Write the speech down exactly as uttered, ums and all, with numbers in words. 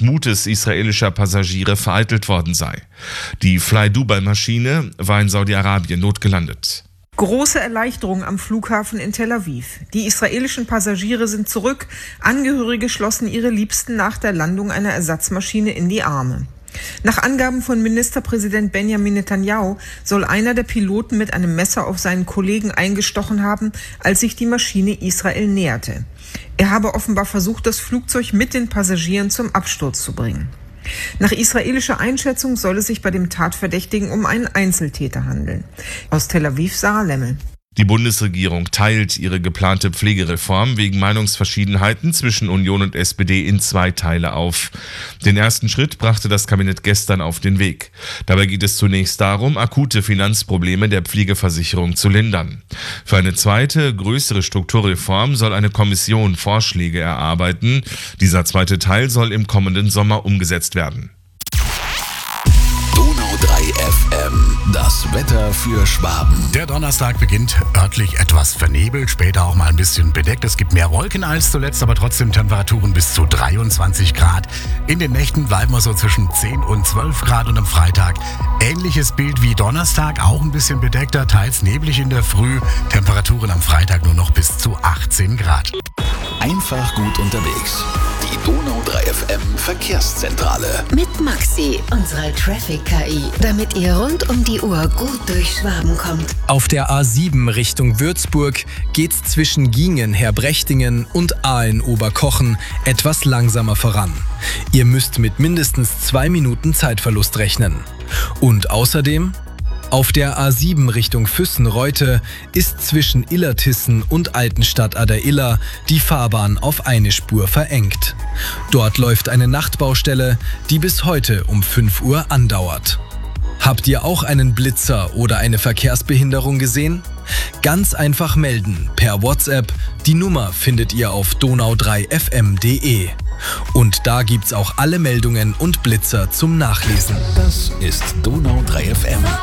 Mutes israelischer Passagiere vereitelt worden sei. Die Fly-Dubai-Maschine war in Saudi-Arabien notgelandet. Große Erleichterung am Flughafen in Tel Aviv. Die israelischen Passagiere sind zurück. Angehörige schlossen ihre Liebsten nach der Landung einer Ersatzmaschine in die Arme. Nach Angaben von Ministerpräsident Benjamin Netanyahu soll einer der Piloten mit einem Messer auf seinen Kollegen eingestochen haben, als sich die Maschine Israel näherte. Er habe offenbar versucht, das Flugzeug mit den Passagieren zum Absturz zu bringen. Nach israelischer Einschätzung soll es sich bei dem Tatverdächtigen um einen Einzeltäter handeln. Aus Tel Aviv, Sarah Lemmel. Die Bundesregierung teilt ihre geplante Pflegereform wegen Meinungsverschiedenheiten zwischen Union und S P D in zwei Teile auf. Den ersten Schritt brachte das Kabinett gestern auf den Weg. Dabei geht es zunächst darum, akute Finanzprobleme der Pflegeversicherung zu lindern. Für eine zweite, größere Strukturreform soll eine Kommission Vorschläge erarbeiten. Dieser zweite Teil soll im kommenden Sommer umgesetzt werden. Donau drei F M, das Wetter für Schwaben. Der Donnerstag beginnt örtlich etwas vernebelt, später auch mal ein bisschen bedeckt. Es gibt mehr Wolken als zuletzt, aber trotzdem Temperaturen bis zu dreiundzwanzig Grad. In den Nächten bleiben wir so zwischen zehn und zwölf Grad und am Freitag ähnliches Bild wie Donnerstag, auch ein bisschen bedeckter, teils neblig in der Früh. Temperaturen am Freitag nur noch bis zu achtzehn Grad. Einfach gut unterwegs. Die Donau drei F M Verkehrszentrale. Mit Maxi, unserer Traffic-K I, damit ihr rund um die Uhr gut durch Schwaben kommt. Auf der A sieben Richtung Würzburg geht's zwischen Giengen, Herbrechtingen und Aalen-Oberkochen etwas langsamer voran. Ihr müsst mit mindestens zwei Minuten Zeitverlust rechnen. Und außerdem: auf der A sieben Richtung Füssen-Reute ist zwischen Illertissen und Altenstadt an der Iller die Fahrbahn auf eine Spur verengt. Dort läuft eine Nachtbaustelle, die bis heute um fünf Uhr andauert. Habt ihr auch einen Blitzer oder eine Verkehrsbehinderung gesehen? Ganz einfach melden per WhatsApp. Die Nummer findet ihr auf donau drei f m punkt de. Und da gibt's auch alle Meldungen und Blitzer zum Nachlesen. Das ist Donau drei F M.